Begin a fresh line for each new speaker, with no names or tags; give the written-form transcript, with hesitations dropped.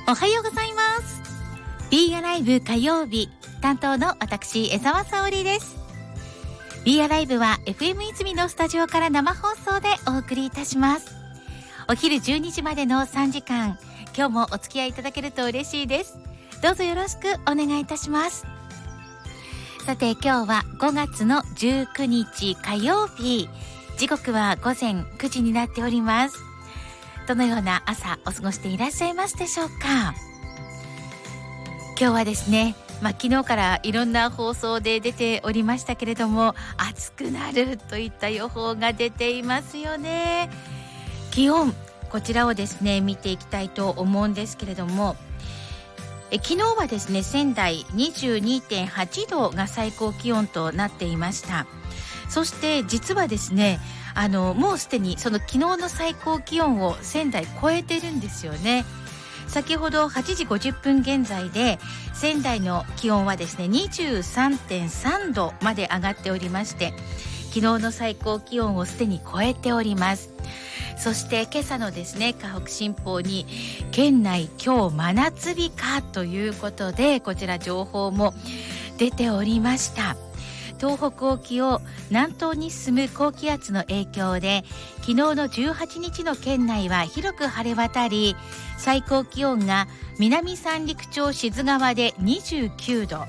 おはようございます。 B アライブ火曜日担当の私江澤沙織です。 B アライブは FM 泉のスタジオから生放送でお送りいたします。お昼12時までの3時間、今日もお付き合いいただけると嬉しいです。どうぞよろしくお願いいたします。さて今日は5月の19日火曜日、時刻は午前9時になっております。どのような朝お過ごしていらっしゃいますでしょうか。今日はですね、昨日からいろんな放送で出ておりましたけれども、暑くなるといった予報が出ていますよね。気温、こちらをですね見ていきたいと思うんですけれども、昨日はですね仙台 22.8 度が最高気温となっていました。そして実はですねもうすでにその昨日の最高気温を仙台超えてるんですよね。先ほど8時50分現在で仙台の気温はですね 23.3 度まで上がっておりまして、昨日の最高気温をすでに超えております。そして今朝のですね河北新報に県内今日真夏日かということで、こちら情報も出ておりました。東北沖を南東に進む高気圧の影響で、昨日の18日の県内は広く晴れ渡り、最高気温が南三陸町志津川で29度、